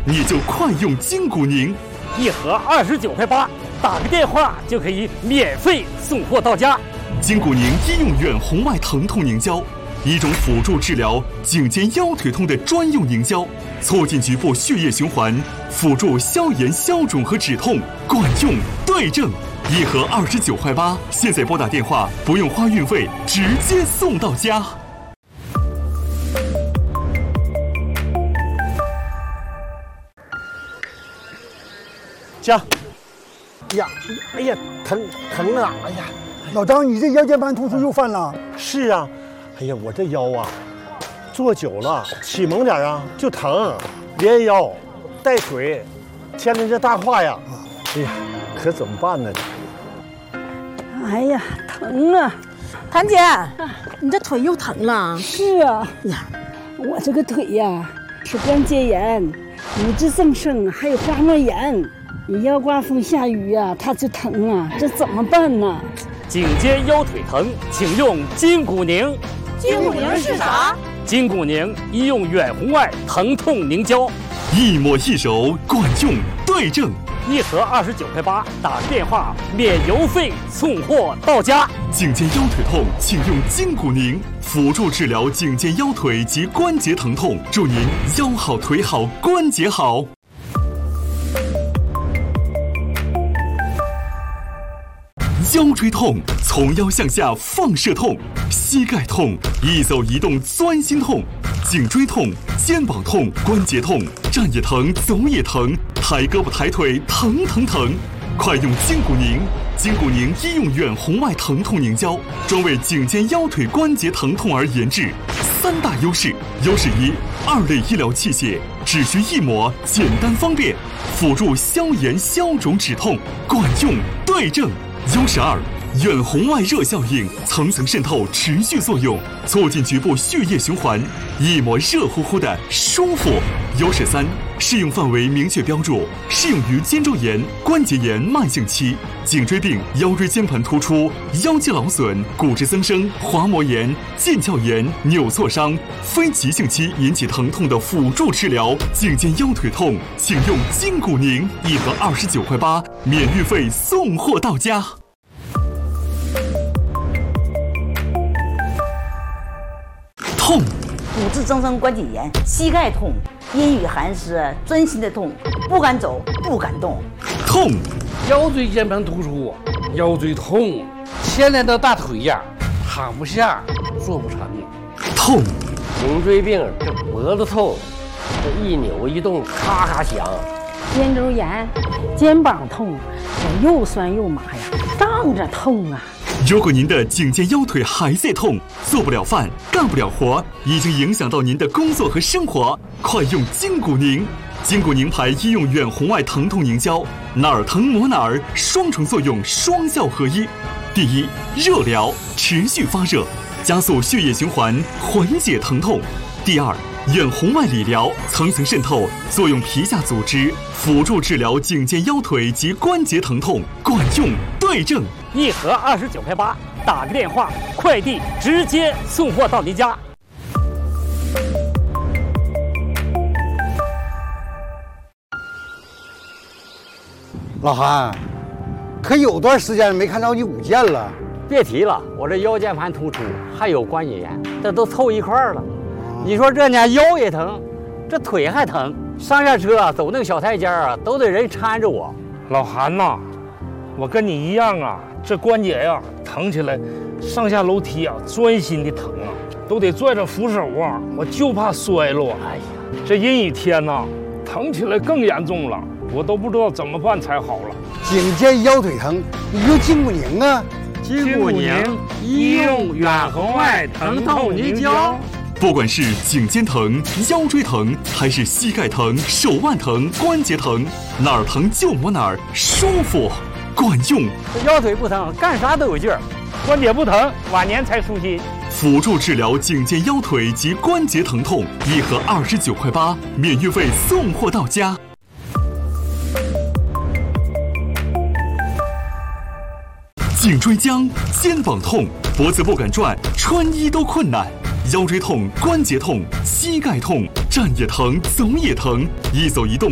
你就快用筋骨宁， 一盒29块8，打个电话就可以免费送货到家。 筋骨宁医用远红外疼痛凝胶，一种辅助治疗颈肩腰腿痛的专用凝胶，促进局部血液循环，辅助消炎消肿和止痛，管用对症。一盒29块8，现在拨打电话不用花运费，直接送到家。 家，呀，哎呀，疼啊！哎呀， 老张，你这腰间盘突出又犯了？ 是啊，哎呀，我这腰啊，坐久了起猛点啊就疼，连腰带腿，牵着这大胯呀，哎呀，可怎么办呢？ 哎呀，疼啊！ 谭姐，你这腿又疼了？ 是啊，呀，我这个腿呀是关节炎、骨质增生，还有滑膜炎。你要刮风下雨呀，它就疼啊，这怎么办呢？ 颈肩腰腿疼，请用筋骨宁。 筋骨宁是啥？ 筋骨宁医用远红外疼痛凝胶， 一抹一揉，管用对症。 一盒29块8，打个电话免邮费送货到家。 颈肩腰腿痛，请用筋骨宁，辅助治疗颈肩腰腿及关节疼痛，祝您腰好腿好关节好。腰椎痛，从腰向下放射痛；膝盖痛，一走一动钻心痛；颈椎痛、肩膀痛、关节痛，站也疼，走也疼，抬胳膊抬腿疼疼疼。快用筋骨宁！筋骨宁医用远红外疼痛凝胶，专为颈肩腰腿关节疼痛而研制。3大优势：优势1，2类医疗器械，只需一抹，简单方便，辅助消炎消肿止痛，管用对症。优势2，远红外热效应，层层渗透，持续作用，促进局部血液循环，一抹热乎乎的舒服。优势3，适用范围明确标注，适用于肩周炎、关节炎慢性期、颈椎病、腰椎间盘突出、腰肌劳损、骨质增生、滑膜炎、腱鞘炎、扭挫伤、非急性期引起疼痛的辅助治疗。颈肩腰腿痛，请用筋骨宁，一盒29块8，免运费送货到家。痛， 骨质增生关节炎、膝盖痛、阴雨寒湿、钻心的痛，不敢走，不敢动。 痛， 腰椎间盘突出，腰椎痛，牵连到大腿呀，躺不下，做不成。 痛， 颈椎病，这脖子痛，这一扭一动咔咔响。 肩周炎、肩膀痛，我又酸又麻呀，胀着痛啊。 如果您的颈肩腰腿还在痛，做不了饭，干不了活，已经影响到您的工作和生活，快用筋骨宁！筋骨宁牌医用远红外疼痛凝胶，哪儿疼抹哪儿，双重作用，双效合一。第一，热疗，持续发热，加速血液循环，缓解疼痛。第二，远红外理疗，层层渗透，作用皮下组织，辅助治疗颈肩腰腿及关节疼痛，管用对症。 一盒29块8，打个电话，快递直接送货到您家。 老韩，可有段时间没看着你舞剑了。 别提了，我这腰间盘突出，还有关节炎，这都凑一块儿了。你说这年腰也疼，这腿还疼，上下车走那个小台阶啊，都得人搀着我。 老韩呐，我跟你一样啊，这关节呀疼起来，上下楼梯啊钻心的疼啊，都得拽着扶手啊，我就怕摔了啊。哎呀，这阴雨天呐，疼起来更严重了，我都不知道怎么办才好了。 颈肩腰腿疼，你用筋骨宁啊。 筋骨宁医用远红外疼痛凝胶。 不管是颈肩疼、腰椎疼，还是膝盖疼、手腕疼、关节疼，哪儿疼就抹哪儿，舒服，管用。 腰腿不疼，干啥都有劲儿； 关节不疼，晚年才舒心。 辅助治疗颈肩腰腿及关节疼痛，一盒29块8，免运费送货到家。颈椎僵、肩膀痛、脖子不敢转，穿衣都困难；腰椎痛、关节痛、膝盖痛，站也疼，走也疼，一走一动